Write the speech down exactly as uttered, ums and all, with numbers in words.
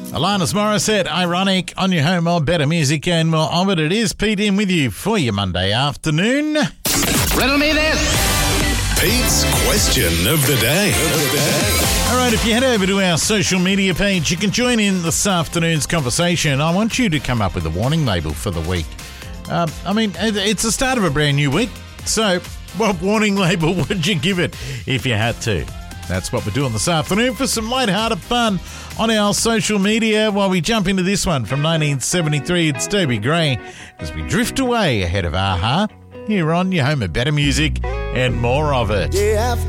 Alanis Morissette, Ironic, on your home of better music and more of it. It is Pete in with you for your Monday afternoon. Riddle me this. Pete's question of the day. Of the day. All right, if you head over to our social media page, you can join in this afternoon's conversation. I want you to come up with a warning label for the week. Uh, I mean, it's the start of a brand new week, so what warning label would you give it if you had to? That's what we're doing this afternoon for some lighthearted fun on our social media while we jump into this one from nineteen seventy-three. It's Toby Gray as we drift away ahead of A-ha here on your home of better music and more of it. Day after